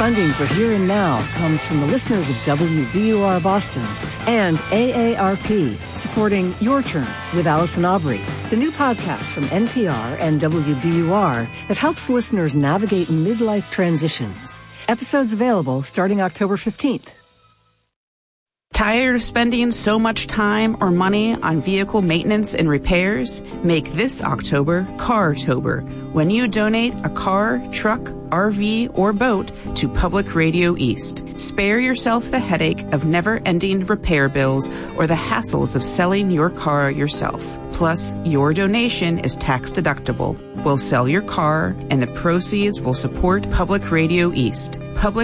Funding for Here and Now comes from the listeners of WBUR Boston and AARP, supporting Your Turn with Allison Aubrey, the new podcast from NPR and WBUR that helps listeners navigate midlife transitions. Episodes available starting October 15th. Tired of spending so much time or money on vehicle maintenance and repairs? Make this October Cartober, when you donate a car, truck, RV, or boat to Public Radio East. Spare yourself the headache of never-ending repair bills or the hassles of selling your car yourself. Plus, your donation is tax deductible. We'll sell your car, and the proceeds will support Public Radio East.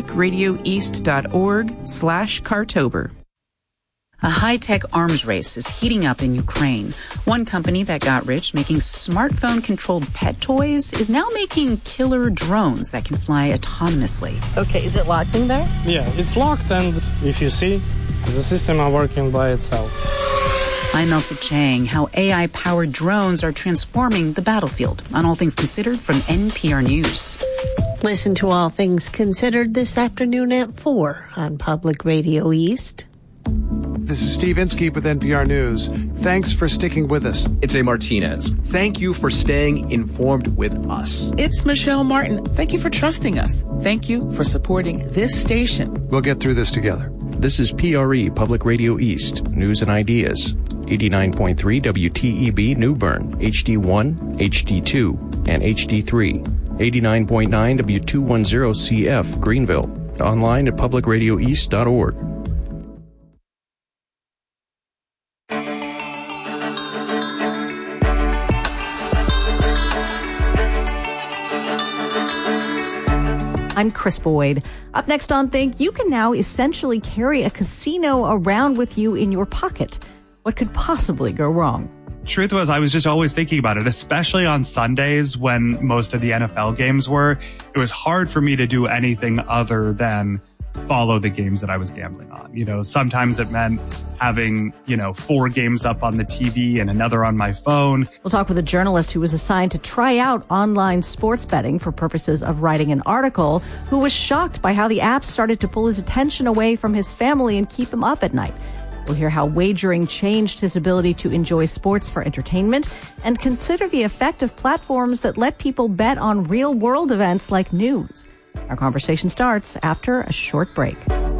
publicradioeast.org/Cartober. A high-tech arms race is heating up in Ukraine. One company that got rich making smartphone-controlled pet toys is now making killer drones that can fly autonomously. Okay, is it locked in there? Yeah, it's locked, and if you see, the system are working by itself. I'm Elsa Chang. How AI-powered drones are transforming the battlefield. On All Things Considered from NPR News. Listen to All Things Considered this afternoon at 4 on Public Radio East. This is Steve Inskeep with NPR News. Thanks for sticking with us. It's A. Martinez. Thank you for staying informed with us. It's Michelle Martin. Thank you for trusting us. Thank you for supporting this station. We'll get through this together. This is PRE, Public Radio East, News and Ideas. 89.3 WTEB New Bern, HD1, HD2, and HD3. 89.9 W210CF Greenville. Online at publicradioeast.org. I'm Chris Boyd. Up next on Think, you can now essentially carry a casino around with you in your pocket. What could possibly go wrong? Truth was, I was just always thinking about it, especially on Sundays when most of the NFL games were. It was hard for me to do anything other than follow the games that I was gambling on. You know, sometimes it meant having, 4 games up on the TV and another on my phone. We'll talk with a journalist who was assigned to try out online sports betting for purposes of writing an article, who was shocked by how the app started to pull his attention away from his family and keep him up at night. We'll hear how wagering changed his ability to enjoy sports for entertainment, and consider the effect of platforms that let people bet on real-world events like news. Our conversation starts after a short break.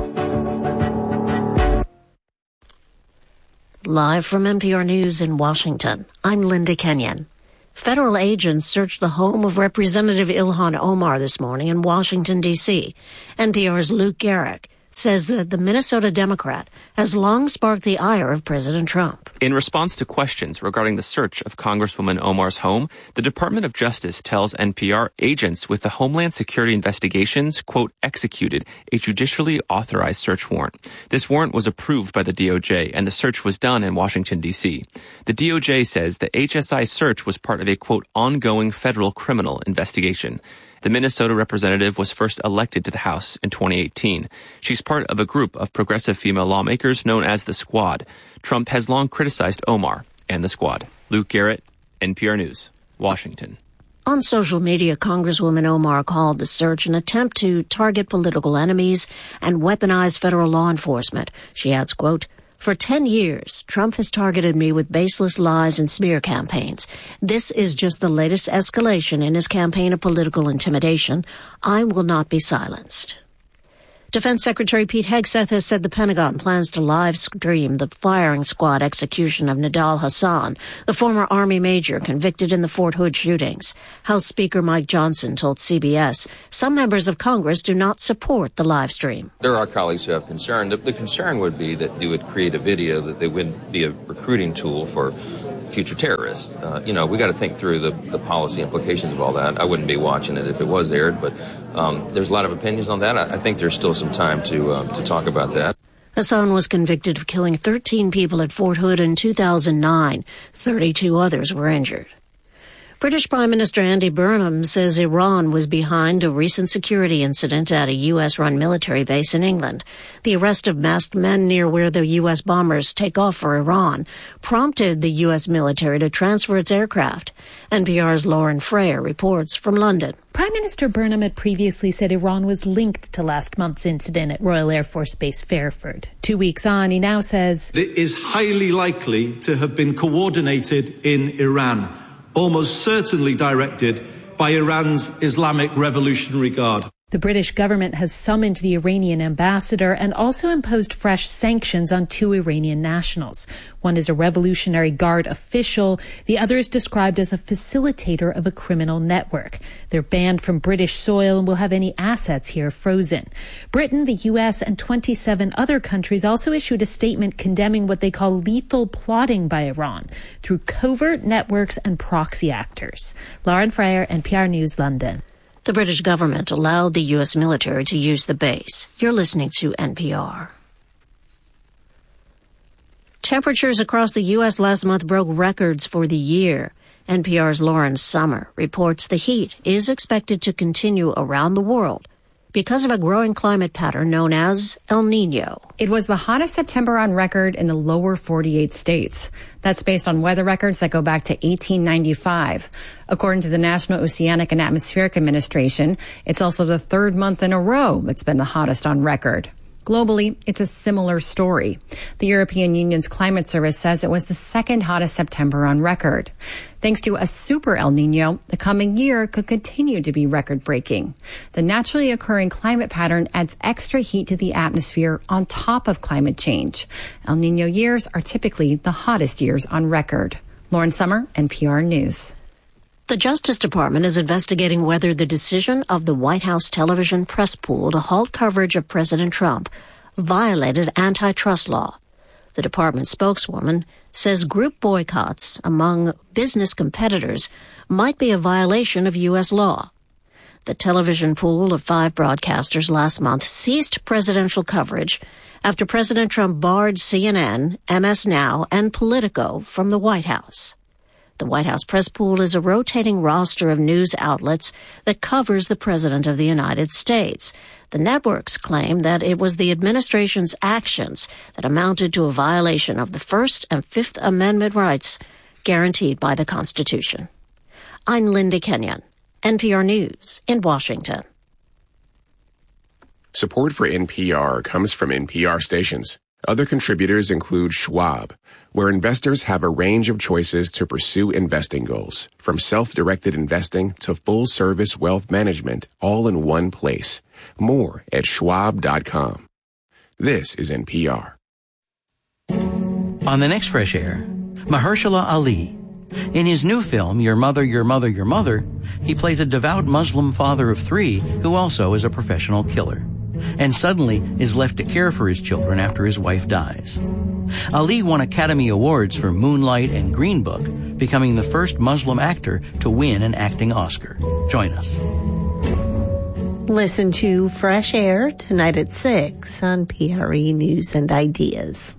Live from NPR News in Washington, I'm Linda Kenyon. Federal agents searched the home of Representative Ilhan Omar this morning in Washington, D.C. NPR's Luke Garrick says that the Minnesota Democrat has long sparked the ire of President Trump. In response to questions regarding the search of Congresswoman Omar's home, the Department of Justice tells NPR agents with the Homeland Security Investigations, quote, executed a judicially authorized search warrant. This warrant was approved by the DOJ, and the search was done in Washington, D.C. The DOJ says the HSI search was part of a, quote, ongoing federal criminal investigation. The Minnesota representative was first elected to the House in 2018. She's part of a group of progressive female lawmakers known as the Squad. Trump has long criticized Omar and the Squad. Luke Garrett, NPR News, Washington. On social media, Congresswoman Omar called the search an attempt to target political enemies and weaponize federal law enforcement. She adds, quote, for 10 years, Trump has targeted me with baseless lies and smear campaigns. This is just the latest escalation in his campaign of political intimidation. I will not be silenced. Defense Secretary Pete Hegseth has said the Pentagon plans to live stream the firing squad execution of Nidal Hasan, the former Army major convicted in the Fort Hood shootings. House Speaker Mike Johnson told CBS some members of Congress do not support the live stream. There are colleagues who have concern. The concern would be that you would create a video that they wouldn't be a recruiting tool for future terrorists. We got to think through the policy implications of all that. I wouldn't be watching it if it was aired, but there's a lot of opinions on that. I think there's still some time to talk about that. Hasan was convicted of killing 13 people at Fort Hood in 2009. 32 others were injured. British Prime Minister Andy Burnham says Iran was behind a recent security incident at a U.S.-run military base in England. The arrest of masked men near where the U.S. bombers take off for Iran prompted the U.S. military to transfer its aircraft. NPR's Lauren Frayer reports from London. Prime Minister Burnham had previously said Iran was linked to last month's incident at Royal Air Force Base Fairford. 2 weeks on, he now says it is highly likely to have been coordinated in Iran, almost certainly directed by Iran's Islamic Revolutionary Guard. The British government has summoned the Iranian ambassador and also imposed fresh sanctions on 2 Iranian nationals. One is a Revolutionary Guard official. The other is described as a facilitator of a criminal network. They're banned from British soil and will have any assets here frozen. Britain, the U.S., and 27 other countries also issued a statement condemning what they call lethal plotting by Iran through covert networks and proxy actors. Lauren Frayer, NPR News, London. The British government allowed the U.S. military to use the base. You're listening to NPR. Temperatures across the U.S. last month broke records for the year. NPR's Lauren Sommer reports the heat is expected to continue around the world because of a growing climate pattern known as El Nino. It was the hottest September on record in the lower 48 states. That's based on weather records that go back to 1895. According to the National Oceanic and Atmospheric Administration, it's also the 3rd month in a row that's been the hottest on record. Globally, it's a similar story. The European Union's climate service says it was the 2nd hottest September on record. Thanks to a super El Nino, the coming year could continue to be record-breaking. The naturally occurring climate pattern adds extra heat to the atmosphere on top of climate change. El Nino years are typically the hottest years on record. Lauren Sommer, NPR News. The Justice Department is investigating whether the decision of the White House television press pool to halt coverage of President Trump violated antitrust law. The department spokeswoman says group boycotts among business competitors might be a violation of U.S. law. The television pool of 5 broadcasters last month ceased presidential coverage after President Trump barred CNN, MS Now, and Politico from the White House. The White House press pool is a rotating roster of news outlets that covers the President of the United States. The networks claim that it was the administration's actions that amounted to a violation of the First and Fifth Amendment rights guaranteed by the Constitution. I'm Linda Kenyon, NPR News in Washington. Support for NPR comes from NPR stations. Other contributors include Schwab, where investors have a range of choices to pursue investing goals, from self-directed investing to full-service wealth management, all in one place. More at schwab.com. This is NPR. On the next Fresh Air, Mahershala Ali. In his new film, Your Mother, Your Mother, Your Mother, he plays a devout Muslim father of 3 who also is a professional killer, and suddenly is left to care for his children after his wife dies. Ali won Academy Awards for Moonlight and Green Book, becoming the first Muslim actor to win an acting Oscar. Join us. Listen to Fresh Air tonight at 6 on PRE News and Ideas.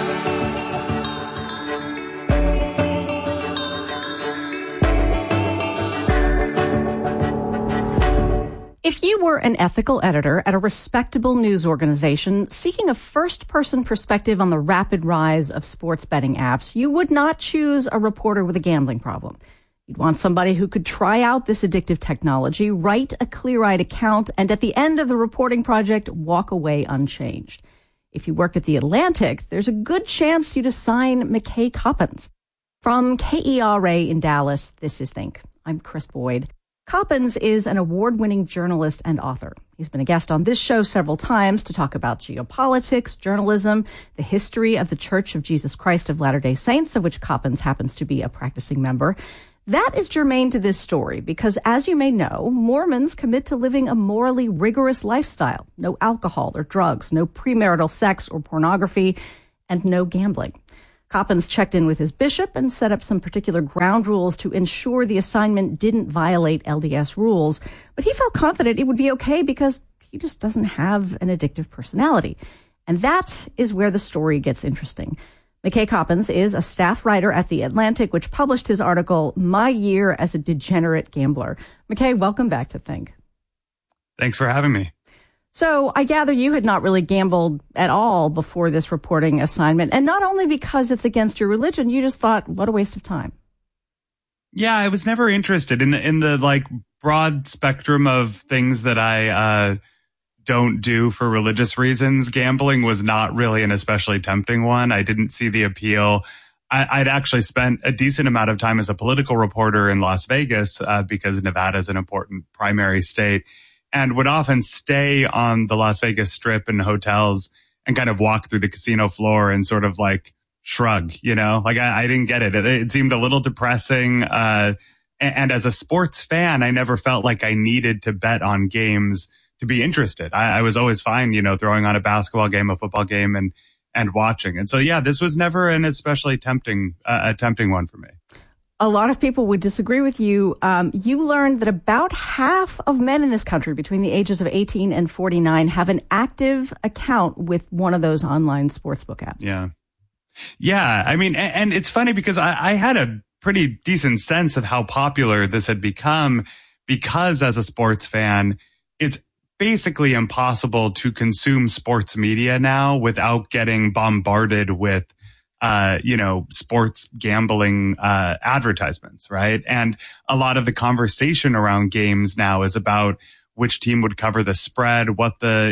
If you were an ethical editor at a respectable news organization seeking a first-person perspective on the rapid rise of sports betting apps, you would not choose a reporter with a gambling problem. You'd want somebody who could try out this addictive technology, write a clear-eyed account, and at the end of the reporting project, walk away unchanged. If you work at The Atlantic, there's a good chance you'd assign McKay Coppins. From KERA in Dallas, this is Think. I'm Chris Boyd. Coppins is an award-winning journalist and author. He's been a guest on this show several times to talk about geopolitics, journalism, the history of the Church of Jesus Christ of Latter-day Saints, of which Coppins happens to be a practicing member. That is germane to this story because, as you may know, Mormons commit to living a morally rigorous lifestyle. No alcohol or drugs, no premarital sex or pornography, and no gambling. Coppins checked in with his bishop and set up some particular ground rules to ensure the assignment didn't violate LDS rules, but he felt confident it would be okay because he just doesn't have an addictive personality. And that is where the story gets interesting. McKay Coppins is a staff writer at The Atlantic, which published his article, My Year as a Degenerate Gambler. McKay, welcome back to Think. Thanks for having me. So I gather you had not really gambled at all before this reporting assignment. And not only because it's against your religion, you just thought, what a waste of time. Yeah, I was never interested in the like broad spectrum of things that I don't do for religious reasons. Gambling was not really an especially tempting one. I didn't see the appeal. I'd actually spent a decent amount of time as a political reporter in Las Vegas because Nevada is an important primary state, and would often stay on the Las Vegas Strip in hotels and kind of walk through the casino floor and sort of like shrug, you know, like I didn't get it. It seemed a little depressing. And as a sports fan, I never felt like I needed to bet on games to be interested. I was always fine, you know, throwing on a basketball game, a football game, and watching. And so, yeah, this was never an especially tempting one for me. A lot of people would disagree with you. You learned that about half of men in this country between the ages of 18 and 49 have an active account with one of those online sportsbook apps. Yeah. Yeah. I mean, and it's funny because I had a pretty decent sense of how popular this had become because as a sports fan, it's basically impossible to consume sports media now without getting bombarded with, sports gambling, advertisements, right? And a lot of the conversation around games now is about which team would cover the spread, what the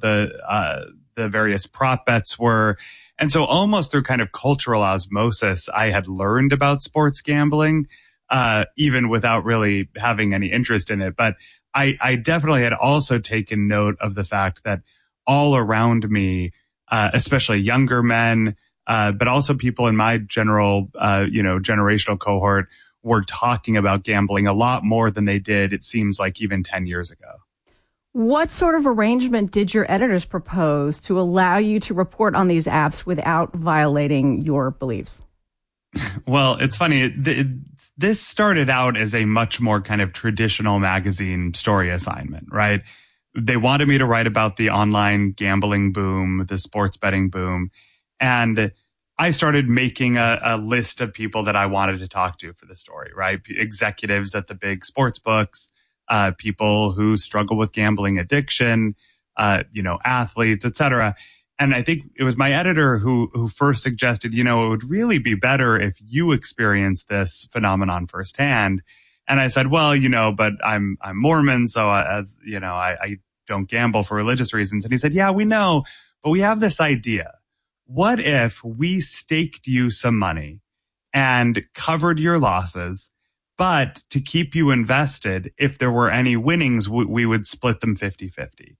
various prop bets were. And so almost through kind of cultural osmosis, I had learned about sports gambling, even without really having any interest in it. But I definitely had also taken note of the fact that all around me, especially younger men, but also people in my general, generational cohort were talking about gambling a lot more than they did, it seems like, even 10 years ago. What sort of arrangement did your editors propose to allow you to report on these apps without violating your beliefs? Well, it's funny. This started out as a much more kind of traditional magazine story assignment, right? They wanted me to write about the online gambling boom, the sports betting boom. And I started making a list of people that I wanted to talk to for the story, right? Executives at the big sports books, people who struggle with gambling addiction, athletes, et cetera. And I think it was my editor who first suggested, it would really be better if you experienced this phenomenon firsthand. And I said, well, but I'm Mormon, so I don't gamble for religious reasons. And he said, yeah, we know, but we have this idea. What if we staked you some money and covered your losses, but to keep you invested, if there were any winnings, we would split them 50-50.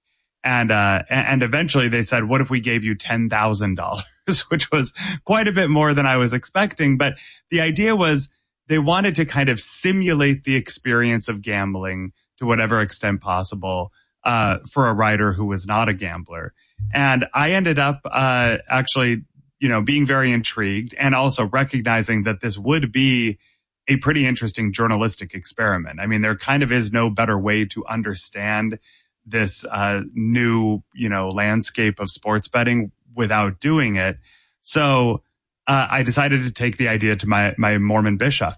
And eventually they said, what if we gave you $10,000, which was quite a bit more than I was expecting. But the idea was they wanted to kind of simulate the experience of gambling to whatever extent possible, for a writer who was not a gambler. And I ended up, actually, being very intrigued and also recognizing that this would be a pretty interesting journalistic experiment. I mean, there kind of is no better way to understand this new, landscape of sports betting without doing it. So I decided to take the idea to my Mormon bishop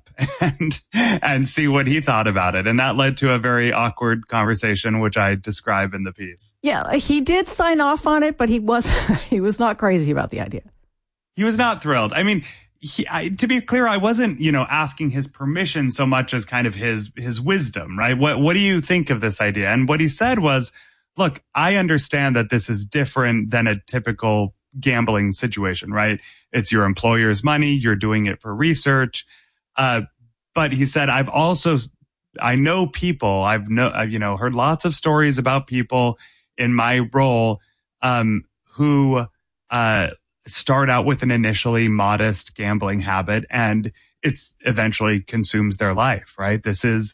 and see what he thought about it. And that led to a very awkward conversation, which I describe in the piece. Yeah, he did sign off on it, but he was not crazy about the idea. He was not thrilled. I mean, to be clear, I wasn't, asking his permission so much as kind of his wisdom, right? What do you think of this idea? And what he said was, look, I understand that this is different than a typical gambling situation, right? It's your employer's money. You're doing it for research. But he said, I know people, heard lots of stories about people in my role, who, start out with an initially modest gambling habit and it's eventually consumes their life, right? This is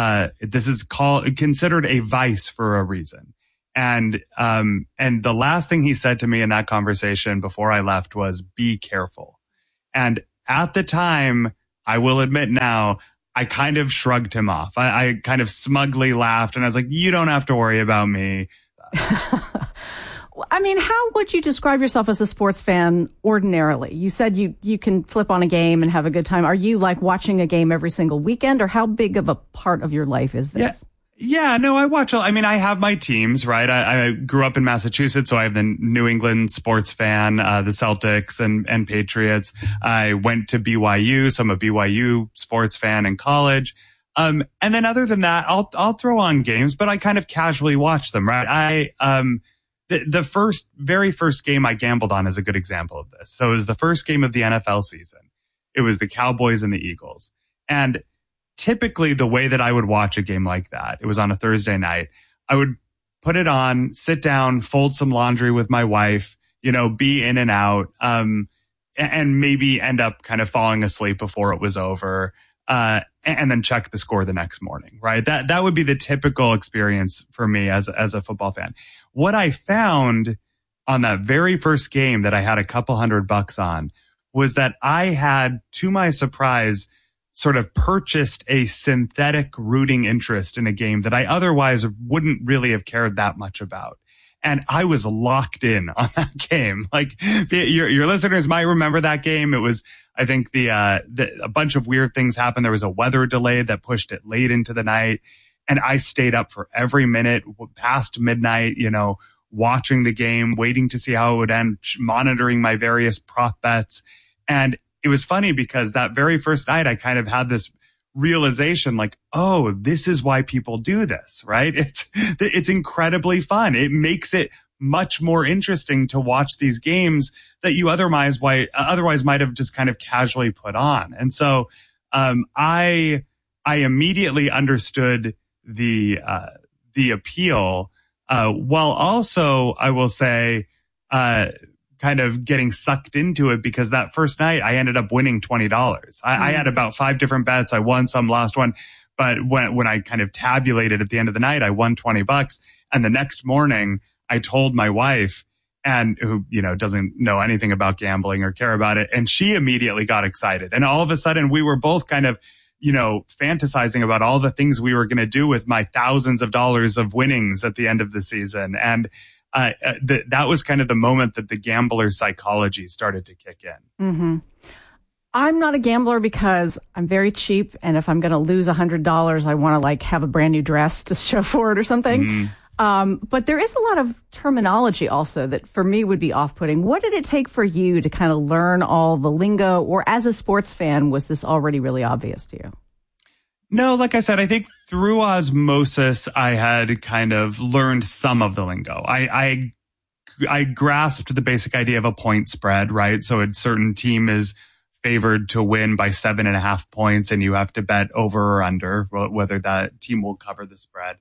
considered a vice for a reason. And the last thing he said to me in that conversation before I left was, be careful. And at the time, I will admit now, I kind of shrugged him off. I kind of smugly laughed and I was like, you don't have to worry about me. I mean, how would you describe yourself as a sports fan ordinarily? You said you can flip on a game and have a good time. Are you like watching a game every single weekend, or how big of a part of your life is this? Yeah, no, I watch. I mean, I have my teams, right? I grew up in Massachusetts, so I have the New England sports fan, the Celtics and Patriots. I went to BYU, so I'm a BYU sports fan in college. And then other than that, I'll throw on games, but I kind of casually watch them, right? The very first game I gambled on is a good example of this. So it was the first game of the NFL season. It was the Cowboys and the Eagles. And typically the way that I would watch a game like that, it was on a Thursday night. I would put it on, sit down, fold some laundry with my wife, be in and out, and maybe end up kind of falling asleep before it was over, and then check the score the next morning, right? That would be the typical experience for me as a football fan. What I found on that very first game that I had a couple $100 on was that I had, to my surprise, sort of purchased a synthetic rooting interest in a game that I otherwise wouldn't really have cared that much about. And I was locked in on that game. Like your listeners might remember that game. It was, I think a bunch of weird things happened. There was a weather delay that pushed it late into the night. And I stayed up for every minute past midnight, watching the game, waiting to see how it would end, monitoring my various prop bets. And it was funny because that very first night, I kind of had this realization like, oh, this is why people do this, right? It's incredibly fun. It makes it much more interesting to watch these games that you otherwise might have just kind of casually put on. And so, I immediately understood the appeal, while also, I will say, kind of getting sucked into it because that first night I ended up winning $20. I had about 5 different bets. I won some, lost one. But when I kind of tabulated at the end of the night, I won $20. And the next morning I told my wife, and who, doesn't know anything about gambling or care about it. And she immediately got excited. And all of a sudden we were both kind of, fantasizing about all the things we were going to do with my thousands of dollars of winnings at the end of the season. And that was kind of the moment that the gambler psychology started to kick in. Mm-hmm. I'm not a gambler because I'm very cheap. And if I'm going to lose $100, I want to have a brand new dress to show for it or something. But there is a lot of terminology also that for me would be off-putting. What did it take for you to kind of learn all the lingo, or as a sports fan, was this already really obvious to you? No, like I said, I think through osmosis, I had kind of learned some of the lingo. I grasped the basic idea of a point spread, right? So a certain team is favored to win by 7.5 points, and you have to bet over or under whether that team will cover the spread.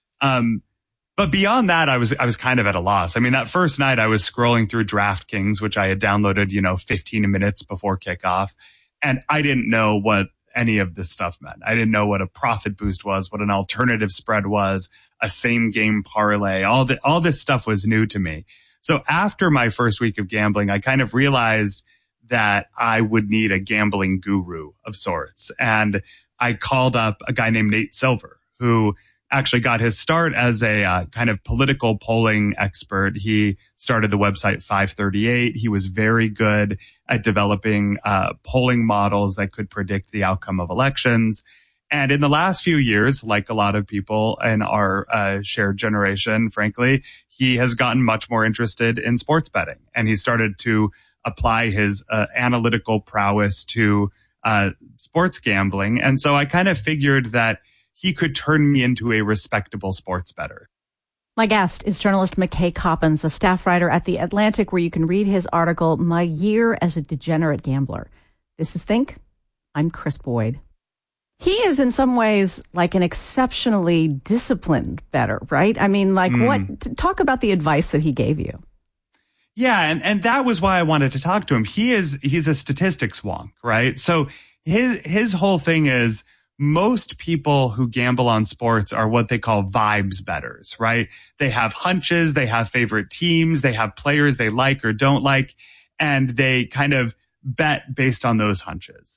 But beyond that, I was kind of at a loss. I mean, that first night I was scrolling through DraftKings, which I had downloaded, 15 minutes before kickoff, and I didn't know what any of this stuff meant. I didn't know what a profit boost was, what an alternative spread was, a same game parlay. All this stuff was new to me. So after my first week of gambling, I kind of realized that I would need a gambling guru of sorts. And I called up a guy named Nate Silver, who actually got his start as a kind of political polling expert. He started the website 538. He was very good at developing polling models that could predict the outcome of elections. And in the last few years, like a lot of people in our shared generation, frankly, he has gotten much more interested in sports betting. And he started to apply his analytical prowess to sports gambling. And so I kind of figured that he could turn me into a respectable sports bettor. My guest is journalist McKay Coppins, a staff writer at The Atlantic, where you can read his article, My Year as a Degenerate Gambler. This is Think. I'm Chris Boyd. He is in some ways like an exceptionally disciplined bettor, right? I mean, talk about the advice that he gave you. Yeah, and that was why I wanted to talk to him. He's a statistics wonk, right? So his whole thing is, most people who gamble on sports are what they call vibes bettors, right? They have hunches, they have favorite teams, they have players they like or don't like, and they kind of bet based on those hunches.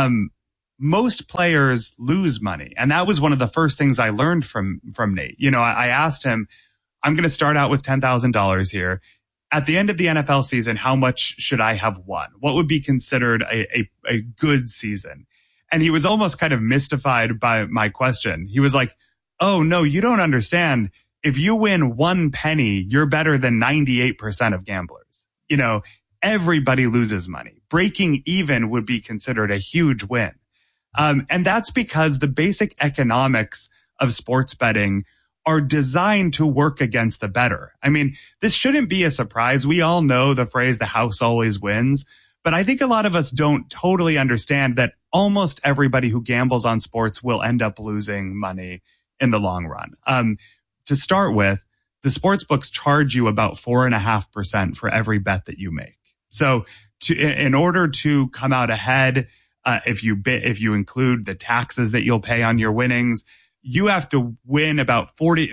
Most players lose money. And that was one of the first things I learned from Nate. I asked him, I'm going to start out with $10,000 here. At the end of the NFL season, how much should I have won? What would be considered a good season? And he was almost kind of mystified by my question. He was like, oh, no, you don't understand. If you win 1 penny, you're better than 98% of gamblers. You know, everybody loses money. Breaking even would be considered a huge win. And that's because the basic economics of sports betting are designed to work against the bettor. I mean, this shouldn't be a surprise. We all know the phrase, the house always wins. But I think a lot of us don't totally understand that almost everybody who gambles on sports will end up losing money in the long run. To start with, the sports books charge you about 4.5% for every bet that you make. So in order to come out ahead, if you include the taxes that you'll pay on your winnings, you have to win about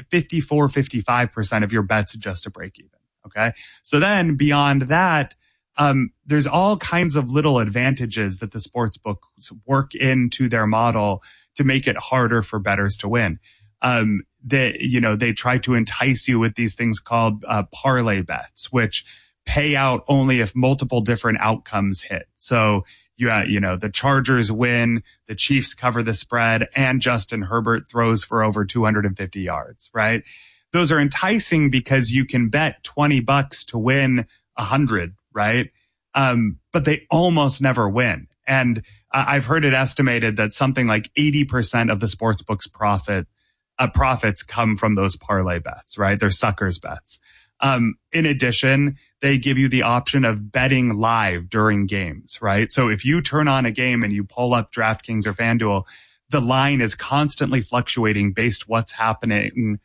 55% of your bets just to break even. Okay. So then beyond that, there's all kinds of little advantages that the sports books work into their model to make it harder for bettors to win. They try to entice you with these things called parlay bets, which pay out only if multiple different outcomes hit. So the Chargers win, the Chiefs cover the spread, and Justin Herbert throws for over 250 yards, right? Those are enticing because you can bet $20 to win 100, right? But they almost never win. And I've heard it estimated that something like 80% of the sportsbook's profits come from those parlay bets, right? They're suckers bets. In addition, they give you the option of betting live during games, right? So if you turn on a game and you pull up DraftKings or FanDuel, the line is constantly fluctuating based on what's happening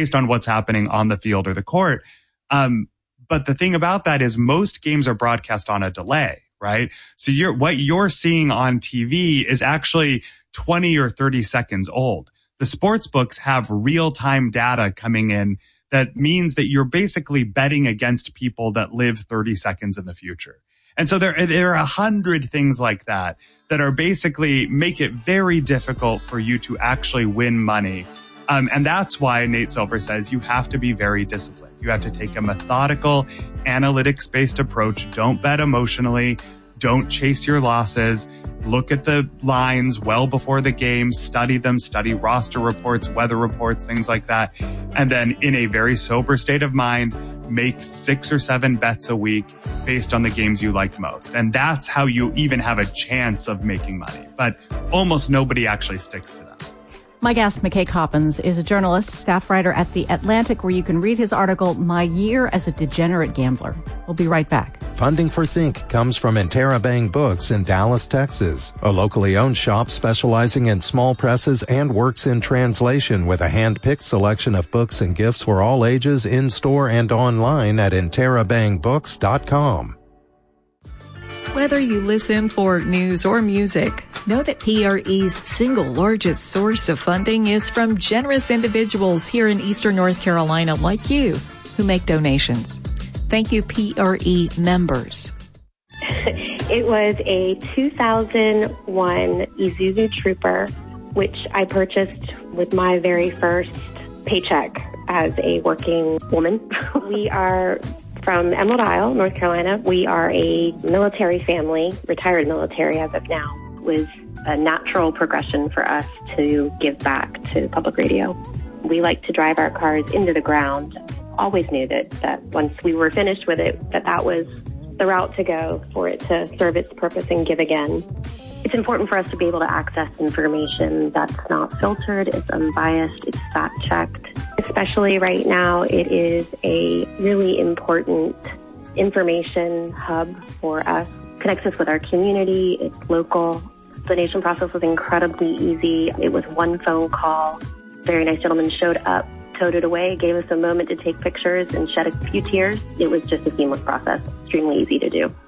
on the field or the court. But the thing about that is most games are broadcast on a delay, right? So what you're seeing on TV is actually 20 or 30 seconds old. The sports books have real-time data coming in that means that you're basically betting against people that live 30 seconds in the future. And so there are 100 things like that are basically make it very difficult for you to actually win money. And that's why Nate Silver says you have to be very disciplined. You have to take a methodical, analytics-based approach. Don't bet emotionally. Don't chase your losses. Look at the lines well before the game, study them, study roster reports, weather reports, things like that. And then in a very sober state of mind, make 6 or 7 bets a week based on the games you like most. And that's how you even have a chance of making money. But almost nobody actually sticks to that. My guest, McKay Coppins, is a journalist, staff writer at The Atlantic, where you can read his article, My Year as a Degenerate Gambler. We'll be right back. Funding for Think comes from Interabang Books in Dallas, Texas, a locally owned shop specializing in small presses and works in translation with a hand-picked selection of books and gifts for all ages in-store and online at interabangbooks.com. Whether you listen for news or music, know that PRE's single largest source of funding is from generous individuals here in Eastern North Carolina like you who make donations. Thank you, PRE members. It was a 2001 Isuzu Trooper, which I purchased with my very first paycheck as a working woman. We are from Emerald Isle, North Carolina. We are a military family, retired military as of now. It was a natural progression for us to give back to public radio. We like to drive our cars into the ground. Always knew that once we were finished with it, that was the route to go for it to serve its purpose and give again. It's important for us to be able to access information that's not filtered, it's unbiased, it's fact-checked. Especially right now, it is a really important information hub for us. Connects us with our community, it's local. The donation process was incredibly easy. It was one phone call. Very nice gentleman showed up, towed it away, gave us a moment to take pictures and shed a few tears. It was just a seamless process, extremely easy to do.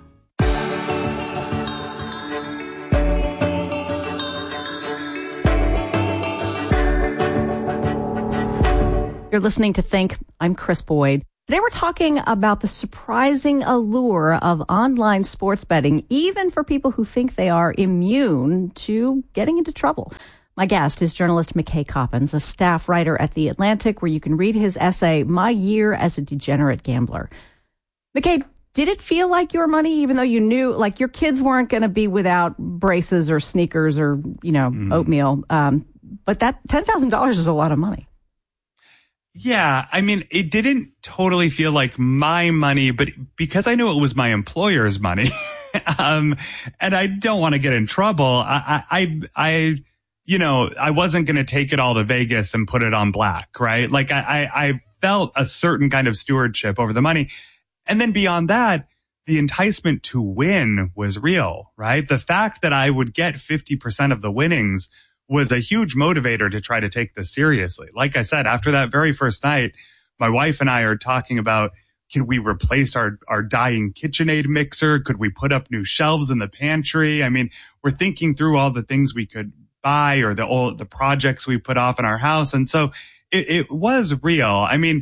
You're listening to Think. I'm Chris Boyd. Today we're talking about the surprising allure of online sports betting, even for people who think they are immune to getting into trouble. My guest is journalist McKay Coppins, a staff writer at The Atlantic, where you can read his essay, My Year as a Degenerate Gambler. McKay, did it feel like your money, even though you knew, like, your kids weren't going to be without braces or sneakers or, oatmeal? But that $10,000 is a lot of money. Yeah, I mean, it didn't totally feel like my money, but because I knew it was my employer's money, and I don't want to get in trouble, I wasn't going to take it all to Vegas and put it on black, right? Like I felt a certain kind of stewardship over the money. And then beyond that, the enticement to win was real, right? The fact that I would get 50% of the winnings was a huge motivator to try to take this seriously. Like I said, after that very first night, my wife and I are talking about, can we replace our dying KitchenAid mixer? Could we put up new shelves in the pantry? I mean, we're thinking through all the things we could buy or the projects we put off in our house. And so it was real. I mean,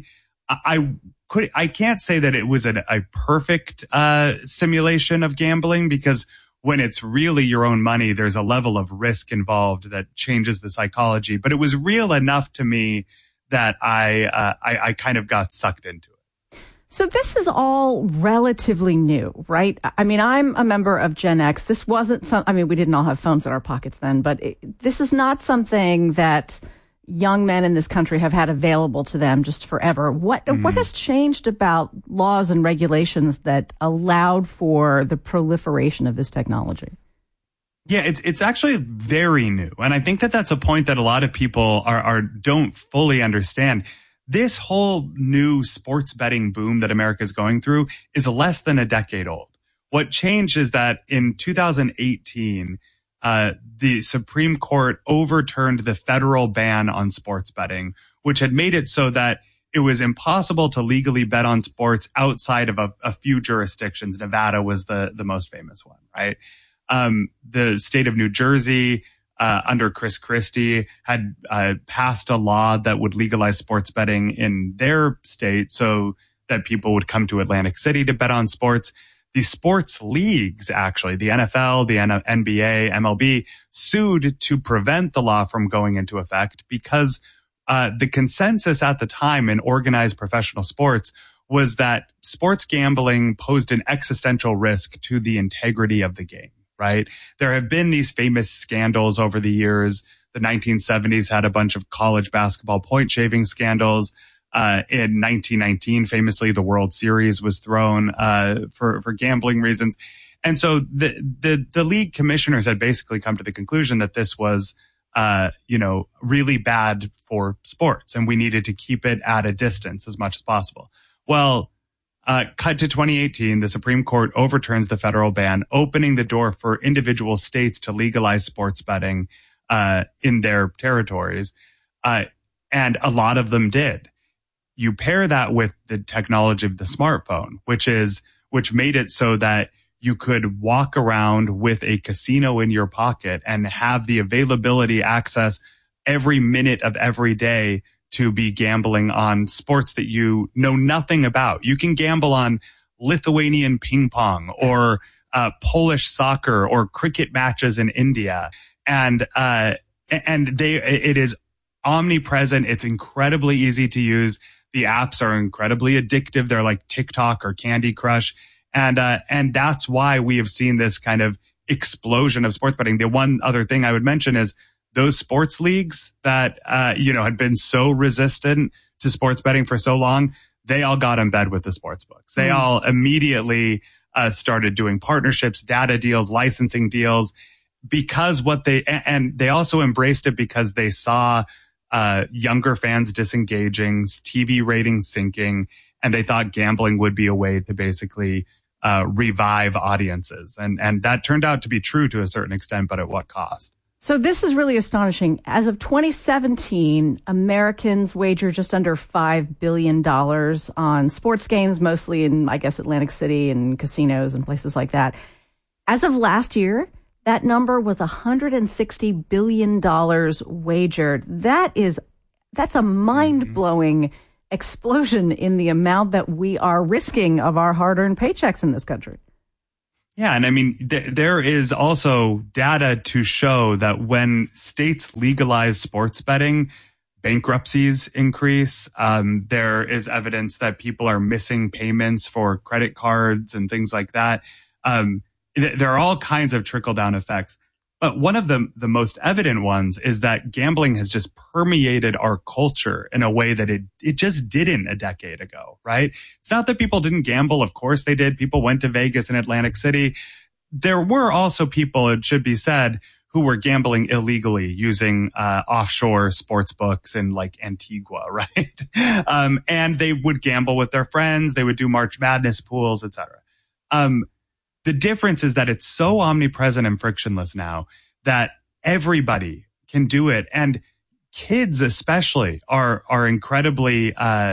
I can't say that it was a perfect simulation of gambling, because when it's really your own money, there's a level of risk involved that changes the psychology. But it was real enough to me that I kind of got sucked into it. So this is all relatively new, right? I mean, I'm a member of Gen X. This wasn't we didn't all have phones in our pockets then, but this is not something that young men in this country have had available to them just forever. What has changed about laws and regulations that allowed for the proliferation of this technology? Yeah, it's actually very new. And I think that that's a point that a lot of people don't fully understand. This whole new sports betting boom that America is going through is less than a decade old. What changed is that in 2018, the Supreme Court overturned the federal ban on sports betting, which had made it so that it was impossible to legally bet on sports outside of a few jurisdictions. Nevada was the most famous one, right? The state of New Jersey, under Chris Christie, had passed a law that would legalize sports betting in their state so that people would come to Atlantic City to bet on sports. The sports leagues, actually, the NFL, the NBA, MLB, sued to prevent the law from going into effect because the consensus at the time in organized professional sports was that sports gambling posed an existential risk to the integrity of the game, right? There have been these famous scandals over the years. The 1970s had a bunch of college basketball point shaving scandals. In 1919, famously, the World Series was thrown for gambling reasons. And so the league commissioners had basically come to the conclusion that this was, really bad for sports, and we needed to keep it at a distance as much as possible. Well, cut to 2018, the Supreme Court overturns the federal ban, opening the door for individual states to legalize sports betting in their territories. And a lot of them did. You pair that with the technology of the smartphone, which made it so that you could walk around with a casino in your pocket and have the availability access every minute of every day to be gambling on sports that you know nothing about. You can gamble on Lithuanian ping pong or Polish soccer or cricket matches in India. And it is omnipresent. It's incredibly easy to use. The apps are incredibly addictive. They're like TikTok or Candy Crush. And that's why we have seen this kind of explosion of sports betting. The one other thing I would mention is those sports leagues that, had been so resistant to sports betting for so long, they all got in bed with the sports books. They all immediately started doing partnerships, data deals, licensing deals, because they also embraced it because they saw younger fans disengaging, TV ratings sinking, and they thought gambling would be a way to basically revive audiences. And that turned out to be true to a certain extent, but at what cost? So this is really astonishing. As of 2017, Americans wager just under $5 billion on sports games, mostly in, I guess, Atlantic City and casinos and places like that. As of last year, that number was $160 billion wagered. That's a mind-blowing explosion in the amount that we are risking of our hard-earned paychecks in this country. Yeah. And I mean, there is also data to show that when states legalize sports betting, bankruptcies increase. There is evidence that people are missing payments for credit cards and things like that. There are all kinds of trickle-down effects. But one of the most evident ones is that gambling has just permeated our culture in a way that it just didn't a decade ago, right? It's not that people didn't gamble. Of course they did. People went to Vegas and Atlantic City. There were also people, it should be said, who were gambling illegally using offshore sports books in like Antigua, right? And they would gamble with their friends. They would do March Madness pools, etc. The difference is that it's so omnipresent and frictionless now that everybody can do it. And kids especially are incredibly,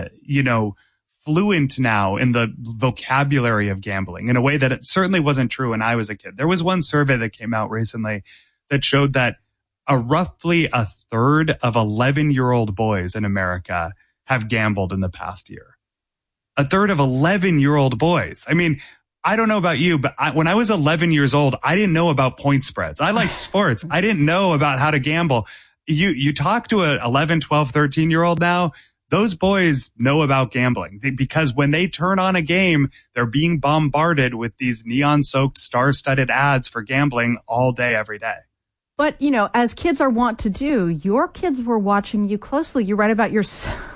fluent now in the vocabulary of gambling in a way that it certainly wasn't true when I was a kid. There was one survey that came out recently that showed that roughly a third of 11-year-old boys in America have gambled in the past year. A third of 11-year-old boys. I mean, I don't know about you, but when I was 11 years old, I didn't know about point spreads. I liked sports. I didn't know about how to gamble. You talk to a 11, 12, 13-year-old now, those boys know about gambling because when they turn on a game, they're being bombarded with these neon-soaked, star-studded ads for gambling all day, every day. But, as kids are wont to do, your kids were watching you closely. You write about your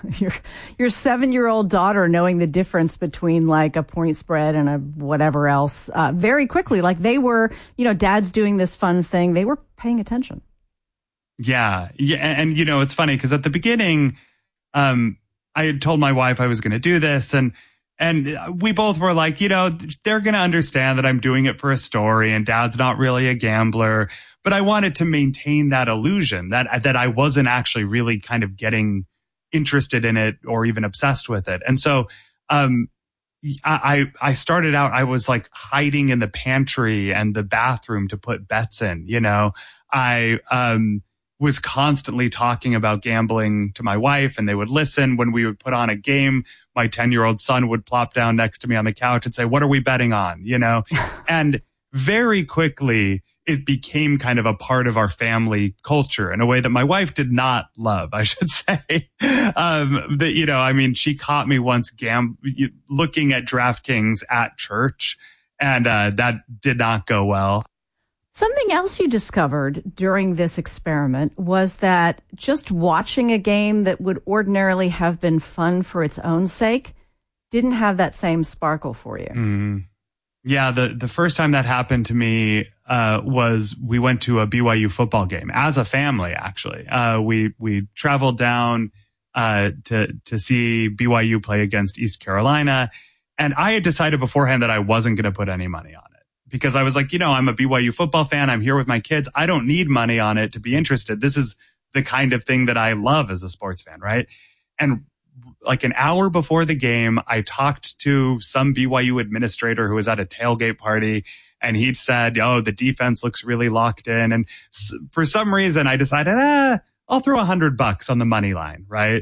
7-year-old daughter knowing the difference between like a point spread and a whatever else very quickly. Like they were, dad's doing this fun thing. They were paying attention. Yeah. And, it's funny because at the beginning, I had told my wife I was going to do this and we both were like, they're going to understand that I'm doing it for a story and dad's not really a gambler. But I wanted to maintain that illusion that I wasn't actually really kind of getting interested in it or even obsessed with it. And so, I started out, I was like hiding in the pantry and the bathroom to put bets in, I, was constantly talking about gambling to my wife and they would listen. When we would put on a game, my 10-year-old son would plop down next to me on the couch and say, what are we betting on? And very quickly, it became kind of a part of our family culture in a way that my wife did not love, I should say. She caught me once looking at DraftKings at church, and that did not go well. Something else you discovered during this experiment was that just watching a game that would ordinarily have been fun for its own sake didn't have that same sparkle for you. Mm. Yeah, the first time that happened to me was we went to a BYU football game as a family. Actually, we traveled down to see BYU play against East Carolina, and I had decided beforehand that I wasn't going to put any money on it because I was like, I'm a BYU football fan. I'm here with my kids. I don't need money on it to be interested. This is the kind of thing that I love as a sports fan, right? And like an hour before the game, I talked to some BYU administrator who was at a tailgate party, and he'd said, "Oh, the defense looks really locked in." And for some reason, I decided, I'll throw $100 on the money line, right?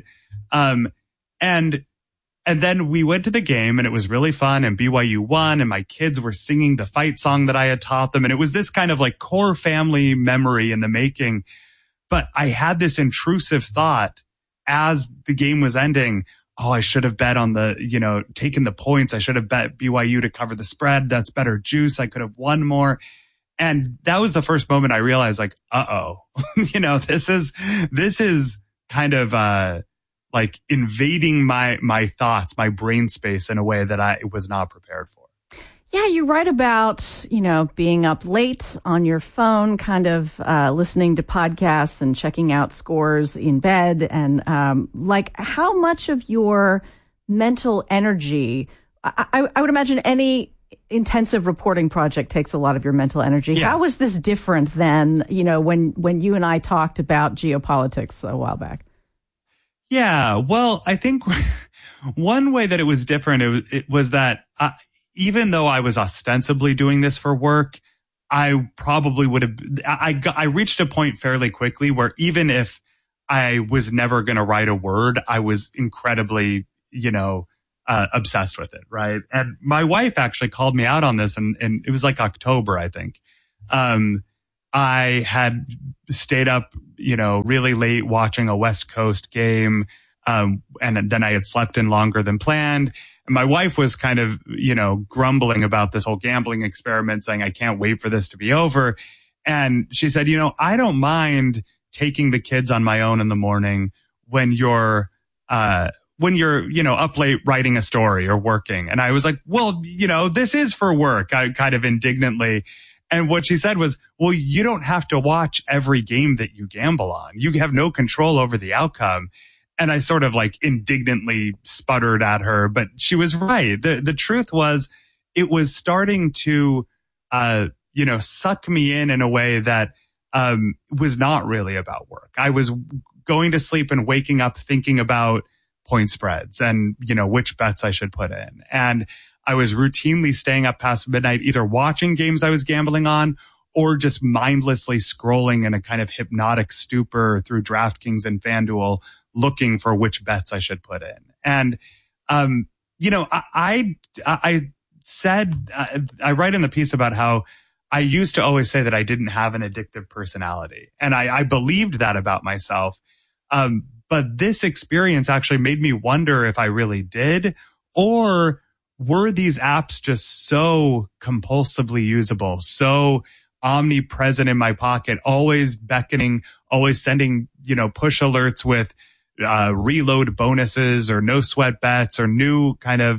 And then we went to the game, and it was really fun, and BYU won, and my kids were singing the fight song that I had taught them, and it was this kind of like core family memory in the making. But I had this intrusive thought as the game was ending, I should have bet on taken the points. I should have bet BYU to cover the spread. That's better juice. I could have won more. And that was the first moment I realized like, this is kind of, like invading my thoughts, my brain space in a way that I was not prepared for. Yeah, you write about, being up late on your phone, kind of listening to podcasts and checking out scores in bed. And how much of your mental energy, I would imagine any intensive reporting project takes a lot of your mental energy. Yeah. How was this different than, when you and I talked about geopolitics a while back? Yeah, well, I think one way that it was different, it was that even though I was ostensibly doing this for work, I probably would have, I reached a point fairly quickly where even if I was never going to write a word, I was incredibly, obsessed with it, right? And my wife actually called me out on this, and it was like October, I think. I had stayed up, really late watching a West Coast game, and then I had slept in longer than planned. And my wife was kind of, grumbling about this whole gambling experiment, saying, I can't wait for this to be over. And she said, I don't mind taking the kids on my own in the morning when you're up late writing a story or working. And I was like, well, this is for work, I kind of indignantly. And what she said was, well, you don't have to watch every game that you gamble on. You have no control over the outcome. And I sort of like indignantly sputtered at her, but she was right. The truth was, it was starting to, suck me in a way that, was not really about work. I was going to sleep and waking up thinking about point spreads and, which bets I should put in. And I was routinely staying up past midnight, either watching games I was gambling on or just mindlessly scrolling in a kind of hypnotic stupor through DraftKings and FanDuel, looking for which bets I should put in. And, I said, I write in the piece about how I used to always say that I didn't have an addictive personality. And I believed that about myself. But this experience actually made me wonder if I really did, or were these apps just so compulsively usable, so omnipresent in my pocket, always beckoning, always sending, push alerts with reload bonuses or no sweat bets or new kind of,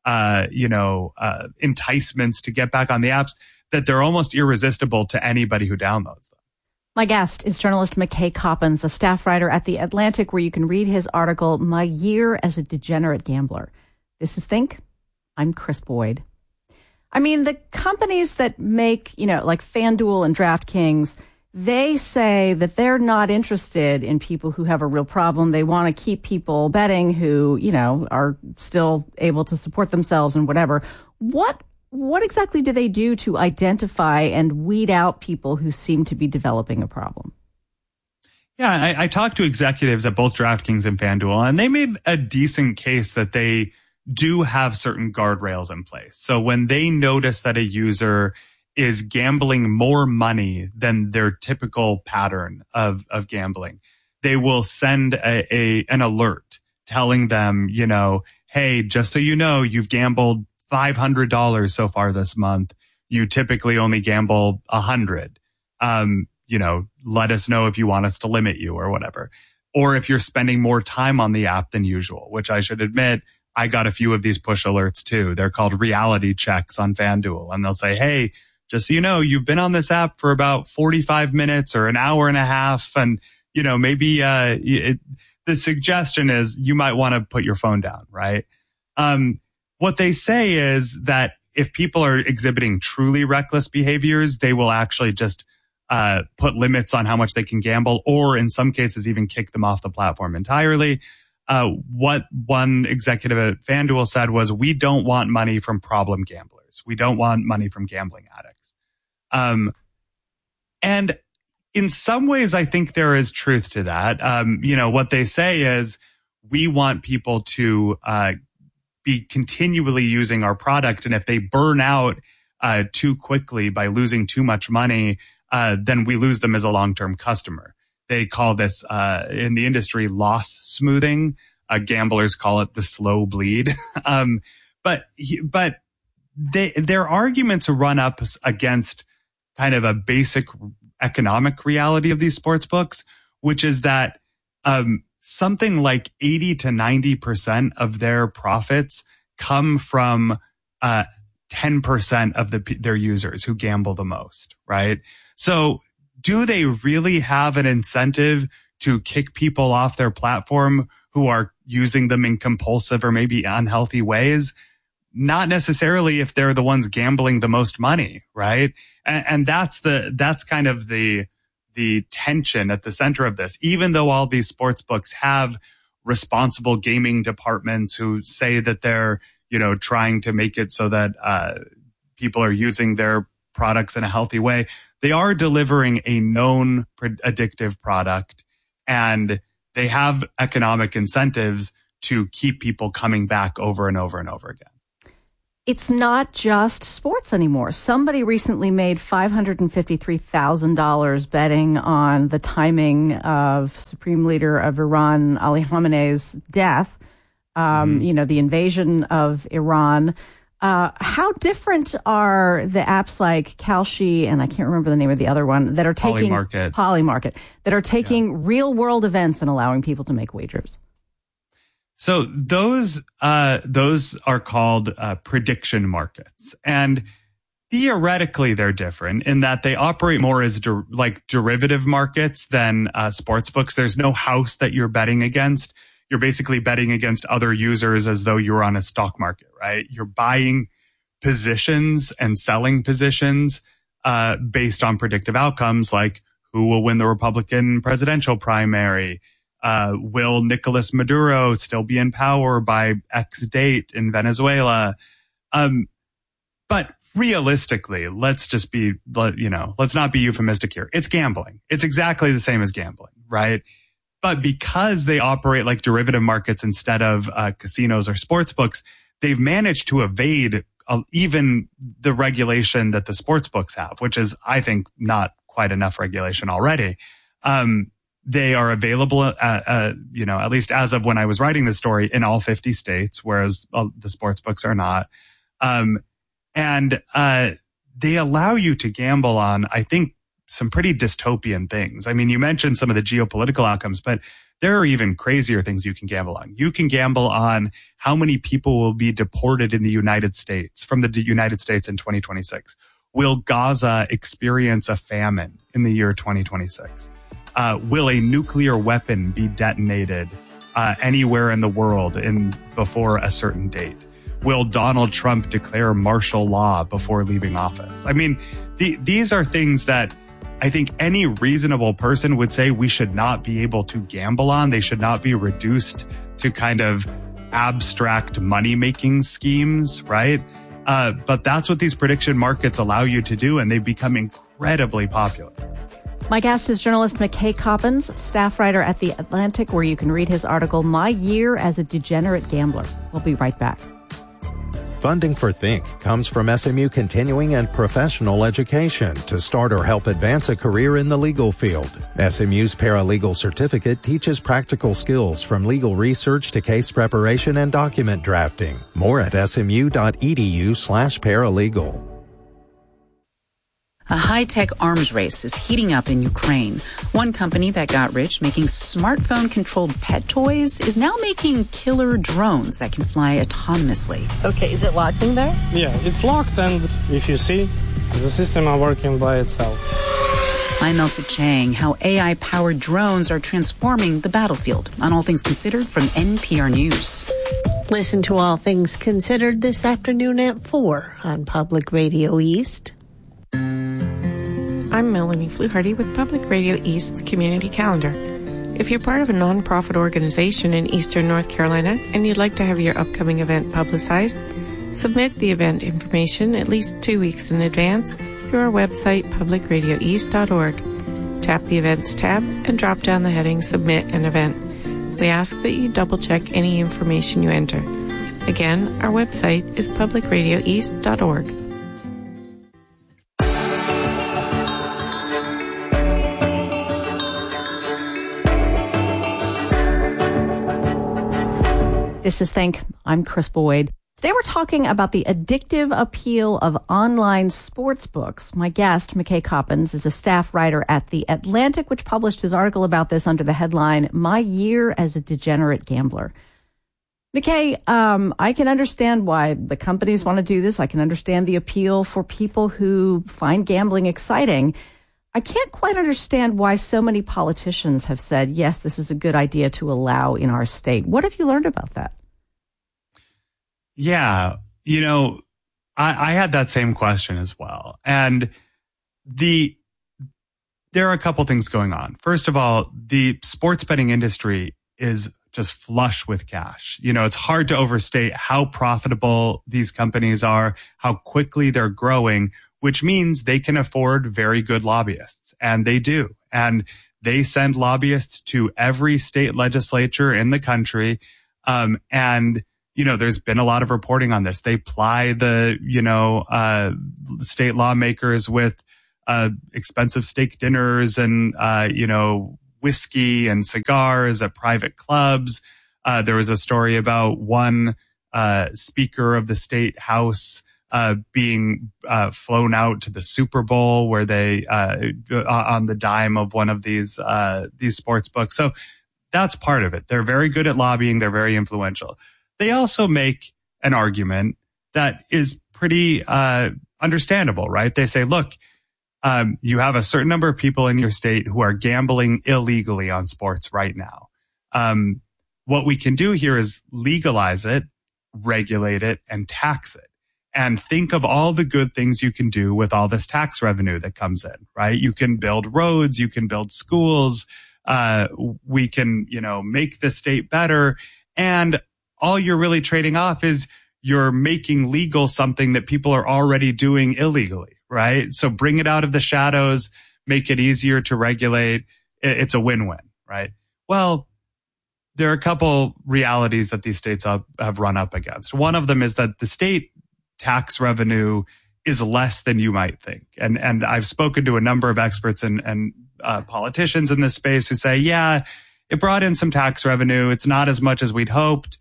enticements to get back on the apps, that they're almost irresistible to anybody who downloads them. My guest is journalist McKay Coppins, a staff writer at The Atlantic, where you can read his article, My Year as a Degenerate Gambler. This is Think. I'm Chris Boyd. I mean, the companies that make, like FanDuel and DraftKings, they say that they're not interested in people who have a real problem. They want to keep people betting who, are still able to support themselves and whatever. What exactly do they do to identify and weed out people who seem to be developing a problem? Yeah, I talked to executives at both DraftKings and FanDuel, and they made a decent case that they do have certain guardrails in place. So when they notice that a user is gambling more money than their typical pattern of gambling, they will send an alert telling them, hey, just so you know, you've gambled $500 so far this month. You typically only gamble $100. Let us know if you want us to limit you or whatever. Or if you're spending more time on the app than usual, which I should admit, I got a few of these push alerts too. They're called reality checks on FanDuel. And they'll say, hey, just so you know, you've been on this app for about 45 minutes or an hour and a half. And, maybe the suggestion is you might want to put your phone down, right? What they say is that if people are exhibiting truly reckless behaviors, they will actually just put limits on how much they can gamble, or in some cases even kick them off the platform entirely. What one executive at FanDuel said was, we don't want money from problem gamblers. We don't want money from gambling addicts. And in some ways, I think there is truth to that. What they say is, we want people to be continually using our product. And if they burn out too quickly by losing too much money, then we lose them as a long-term customer. They call this in the industry loss smoothing. Gamblers call it the slow bleed. But their arguments run up against kind of a basic economic reality of these sports books, which is that something like 80 to 90% of their profits come from 10% of their users who gamble the most, right? So do they really have an incentive to kick people off their platform who are using them in compulsive or maybe unhealthy ways? Not necessarily if they're the ones gambling the most money, right? And that's kind of the tension at the center of this. Even though all these sports books have responsible gaming departments who say that they're, trying to make it so that people are using their products in a healthy way, they are delivering a known addictive product, and they have economic incentives to keep people coming back over and over and over again. It's not just sports anymore. Somebody recently made $553,000 betting on the timing of Supreme Leader of Iran, Ali Khamenei's death, the invasion of Iran. How different are the apps like Kalshi, and I can't remember the name of the other one, that are taking Polymarket, that are taking real world events and allowing people to make wagers? So those are called prediction markets, and theoretically they're different in that they operate more as derivative markets than sports books. There's no house that you're betting against. You're basically betting against other users as though you were on a stock market, right? You're buying positions and selling positions based on predictive outcomes like who will win the Republican presidential primary. Will Nicolas Maduro still be in power by X date in Venezuela? But realistically, let's not be euphemistic here. It's gambling. It's exactly the same as gambling, right? But because they operate like derivative markets instead of casinos or sports books, they've managed to evade even the regulation that the sports books have, which is, I think, not quite enough regulation already. They are available, at least as of when I was writing this story, in all 50 states, whereas the sports books are not. And they allow you to gamble on, I think, some pretty dystopian things. I mean, you mentioned some of the geopolitical outcomes, but there are even crazier things you can gamble on. You can gamble on how many people will be deported in the United States, from the United States in 2026. Will Gaza experience a famine in the year 2026? Will a nuclear weapon be detonated anywhere in the world before a certain date? Will Donald Trump declare martial law before leaving office? I mean, these are things that I think any reasonable person would say we should not be able to gamble on. They should not be reduced to kind of abstract money-making schemes, right? But that's what these prediction markets allow you to do, and they've become incredibly popular. My guest is journalist McKay Coppins, staff writer at The Atlantic, where you can read his article, My Year as a Degenerate Gambler. We'll be right back. Funding for Think comes from SMU Continuing and Professional Education to start or help advance a career in the legal field. SMU's Paralegal Certificate teaches practical skills from legal research to case preparation and document drafting. More at smu.edu/paralegal. A high-tech arms race is heating up in Ukraine. One company that got rich making smartphone-controlled pet toys is now making killer drones that can fly autonomously. Okay, is it locked in there? Yeah, it's locked, and if you see, the system are working by itself. I'm Elsa Chang. How AI-powered drones are transforming the battlefield. On All Things Considered from NPR News. Listen to All Things Considered this afternoon at 4 on Public Radio East. I'm Melanie Fluharty with Public Radio East's Community Calendar. If you're part of a nonprofit organization in Eastern North Carolina and you'd like to have your upcoming event publicized, submit the event information at least 2 weeks in advance through our website, publicradioeast.org. Tap the Events tab and drop down the heading Submit an Event. We ask that you double-check any information you enter. Again, our website is publicradioeast.org. This is Think. I'm Chris Boyd. Today we're talking about the addictive appeal of online sports books. My guest, McKay Coppins, is a staff writer at The Atlantic, which published his article about this under the headline, My Year as a Degenerate Gambler. McKay, I can understand why the companies want to do this. I can understand the appeal for people who find gambling exciting. I can't quite understand why so many politicians have said, yes, this is a good idea to allow in our state. What have you learned about that? Yeah, I had that same question as well. And there are a couple things going on. First of all, the sports betting industry is just flush with cash. It's hard to overstate how profitable these companies are, how quickly they're growing, which means they can afford very good lobbyists. And they do. And they send lobbyists to every state legislature in the country. And, there's been a lot of reporting on this. They ply the, state lawmakers with, expensive steak dinners and, whiskey and cigars at private clubs. There was a story about one, speaker of the state house, being, flown out to the Super Bowl where they, on the dime of one of these sports books. So that's part of it. They're very good at lobbying. They're very influential. They also make an argument that is pretty, understandable, right? They say, look, you have a certain number of people in your state who are gambling illegally on sports right now. What we can do here is legalize it, regulate it, and tax it. And think of all the good things you can do with all this tax revenue that comes in, right? You can build roads, you can build schools, we can, make the state better. And all you're really trading off is you're making legal something that people are already doing illegally, right? So bring it out of the shadows, make it easier to regulate. It's a win-win, right? Well, there are a couple realities that these states have run up against. One of them is that the state tax revenue is less than you might think. And I've spoken to a number of experts and politicians in this space who say, yeah, it brought in some tax revenue. It's not as much as we'd hoped.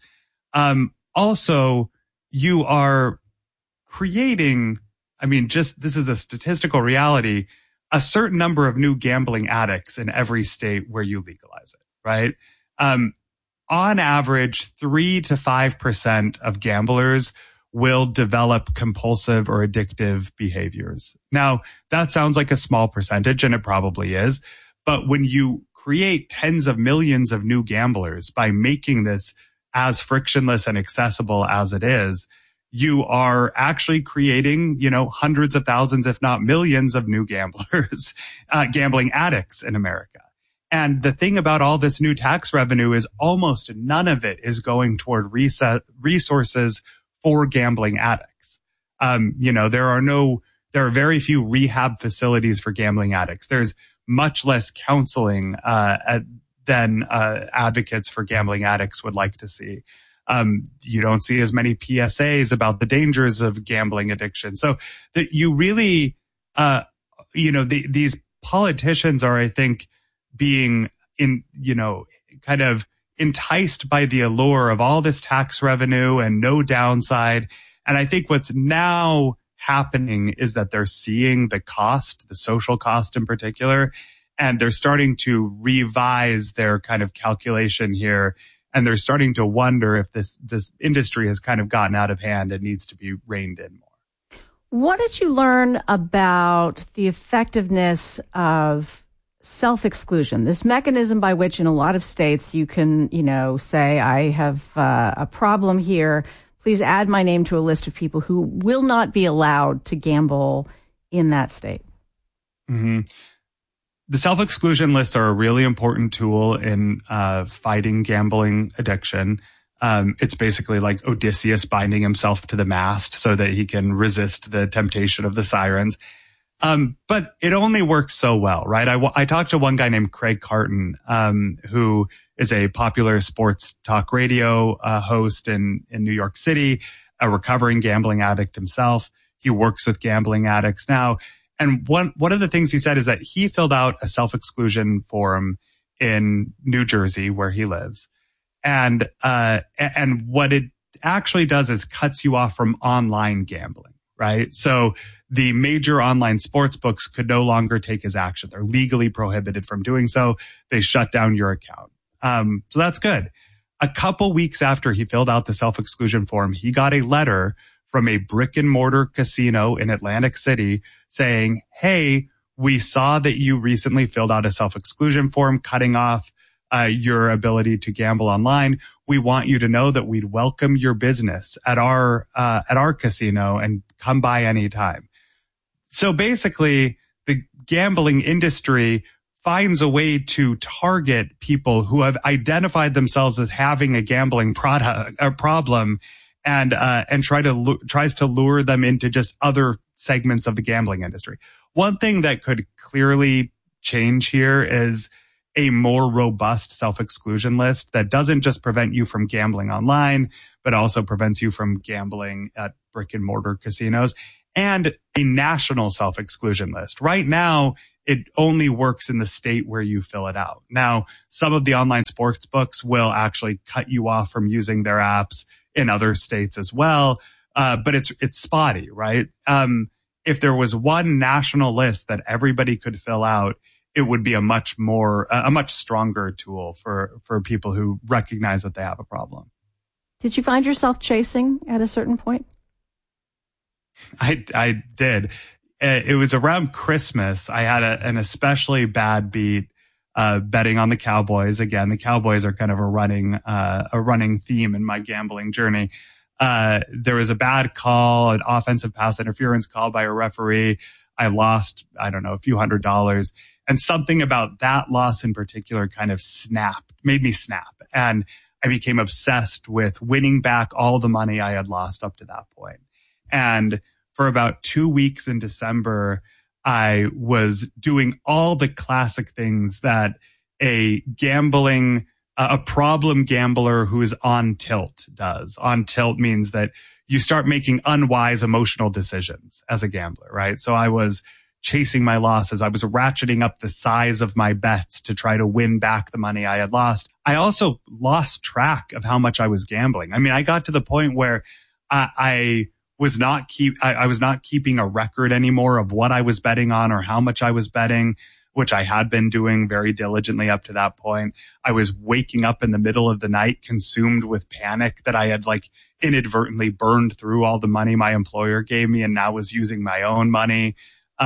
Also, you are creating, this is a statistical reality, a certain number of new gambling addicts in every state where you legalize it, right? On average, 3 to 5% of gamblers will develop compulsive or addictive behaviors. Now, that sounds like a small percentage, and it probably is. But when you create tens of millions of new gamblers by making this as frictionless and accessible as it is, you are actually creating, hundreds of thousands, if not millions of new gamblers, gambling addicts in America. And the thing about all this new tax revenue is almost none of it is going toward resources for gambling addicts. There are very few rehab facilities for gambling addicts. There's much less counseling, than advocates for gambling addicts would like to see. You don't see as many PSAs about the dangers of gambling addiction. So that you really, these politicians are, I think, being kind of enticed by the allure of all this tax revenue and no downside. And I think what's now happening is that they're seeing the cost, the social cost in particular, and they're starting to revise their kind of calculation here. And they're starting to wonder if this industry has kind of gotten out of hand and needs to be reined in more. What did you learn about the effectiveness of self-exclusion, this mechanism by which in a lot of states you can, say, I have a problem here. Please add my name to a list of people who will not be allowed to gamble in that state? Mm-hmm. The self-exclusion lists are a really important tool in fighting gambling addiction. It's basically like Odysseus binding himself to the mast so that he can resist the temptation of the sirens. But it only works so well, right? I talked to one guy named Craig Carton, who is a popular sports talk radio host in New York City, a recovering gambling addict himself. He works with gambling addicts now. And one of the things he said is that he filled out a self-exclusion form in New Jersey where he lives. And what it actually does is cuts you off from online gambling, right? So the major online sports books could no longer take his action. They're legally prohibited from doing so. They shut down your account. So that's good. A couple weeks after he filled out the self-exclusion form, he got a letter from a brick and mortar casino in Atlantic City saying, hey, we saw that you recently filled out a self-exclusion form cutting off your ability to gamble online. We want you to know that we'd welcome your business at our casino and come by anytime. So basically, the gambling industry finds a way to target people who have identified themselves as having a gambling problem and tries to lure them into just other segments of the gambling industry. One thing that could clearly change here is a more robust self-exclusion list that doesn't just prevent you from gambling online, but also prevents you from gambling at brick and mortar casinos, and a national self-exclusion list. Right now, it only works in the state where you fill it out. Now, some of the online sports books will actually cut you off from using their apps in other states as well. But it's spotty, right? If there was one national list that everybody could fill out, it would be a much stronger tool for people who recognize that they have a problem. Did you find yourself chasing at a certain point? I did. It was around Christmas. I had an especially bad beat betting on the Cowboys. Again, the Cowboys are kind of a running theme in my gambling journey. There was a bad call, an offensive pass interference call by a referee. I lost, a few $100s. And something about that loss in particular kind of made me snap. And I became obsessed with winning back all the money I had lost up to that point. And for about 2 weeks in December, I was doing all the classic things that a problem gambler who is on tilt does. On tilt means that you start making unwise emotional decisions as a gambler, right? So I was chasing my losses. I was ratcheting up the size of my bets to try to win back the money I had lost. I also lost track of how much I was gambling. I mean, I got to the point where I was not keeping a record anymore of what I was betting on or how much I was betting, which I had been doing very diligently up to that point. I was waking up in the middle of the night consumed with panic that I had inadvertently burned through all the money my employer gave me and now was using my own money.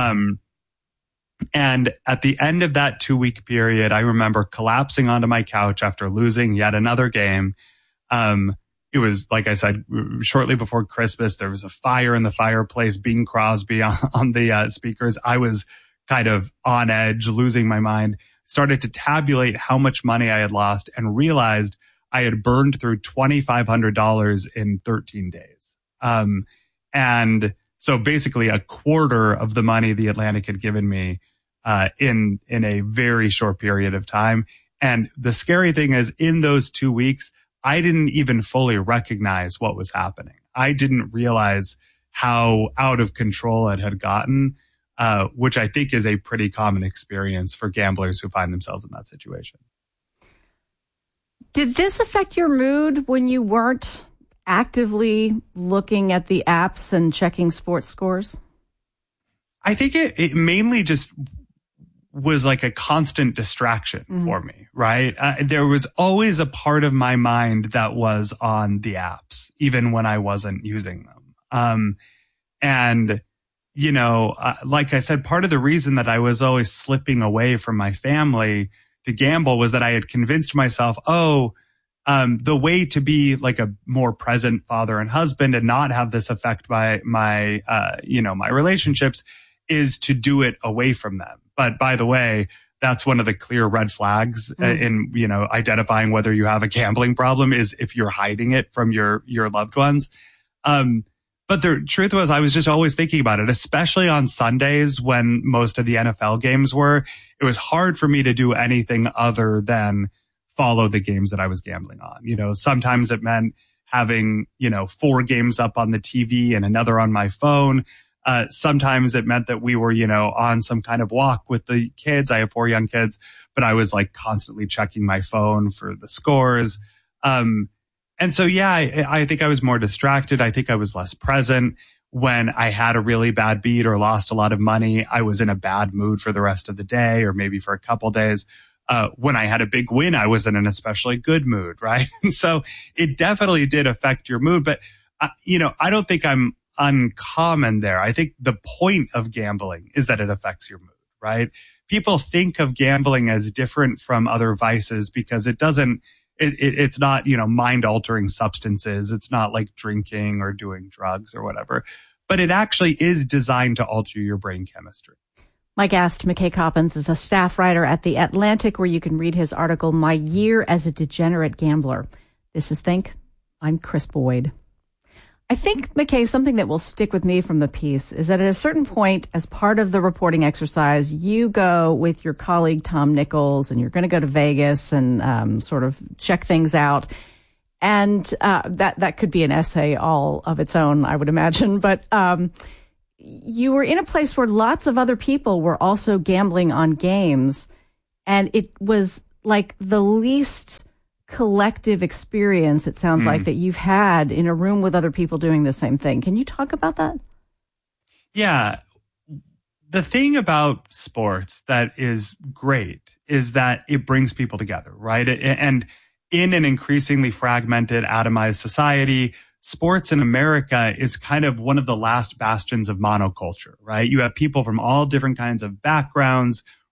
And at the end of that 2-week period, I remember collapsing onto my couch after losing yet another game. It was, like I said, shortly before Christmas, there was a fire in the fireplace, Bing Crosby on the speakers. I was kind of on edge, losing my mind, started to tabulate how much money I had lost and realized I had burned through $2,500 in 13 days. And so basically a quarter of the money the Atlantic had given me in a very short period of time. And the scary thing is, in those 2 weeks, I didn't even fully recognize what was happening. I didn't realize how out of control it had gotten, which I think is a pretty common experience for gamblers who find themselves in that situation. Did this affect your mood when you weren't actively looking at the apps and checking sports scores? I think it mainly just was like a constant distraction for me, right? There was always a part of my mind that was on the apps, even when I wasn't using them. And, like I said, part of the reason that I was always slipping away from my family to gamble was that I had convinced myself, the way to be like a more present father and husband and not have this affect my relationships is to do it away from them. But by the way, that's one of the clear red flags in, identifying whether you have a gambling problem is if you're hiding it from your loved ones. But the truth was, I was just always thinking about it, especially on Sundays when most of the NFL games were. It was hard for me to do anything other than follow the games that I was gambling on. Sometimes it meant having, 4 games up on the TV and another on my phone. Sometimes it meant that we were, on some kind of walk with the kids. I have 4 young kids, but I was constantly checking my phone for the scores. And so, I think I was more distracted. I think I was less present. When I had a really bad beat or lost a lot of money, I was in a bad mood for the rest of the day or maybe for a couple days. When I had a big win, I was in an especially good mood, right? And so it definitely did affect your mood. But, I don't think I'm uncommon there. I think the point of gambling is that it affects your mood, right? People think of gambling as different from other vices because it's not, mind altering substances. It's not like drinking or doing drugs or whatever, but it actually is designed to alter your brain chemistry. My guest, McKay Coppins, is a staff writer at The Atlantic, where you can read his article, My Year as a Degenerate Gambler. This is Think. I'm Chris Boyd. I think, McKay, something that will stick with me from the piece is that at a certain point, as part of the reporting exercise, you go with your colleague Tom Nichols, and you're going to go to Vegas and sort of check things out. And that could be an essay all of its own, I would imagine. But you were in a place where lots of other people were also gambling on games, and it was like the least collective experience, it sounds like, that you've had in a room with other people doing the same thing. Can you talk about that? Yeah. The thing about sports that is great is that it brings people together, right? And in an increasingly fragmented, atomized society, sports in America is kind of one of the last bastions of monoculture, right? You have people from all different kinds of backgrounds,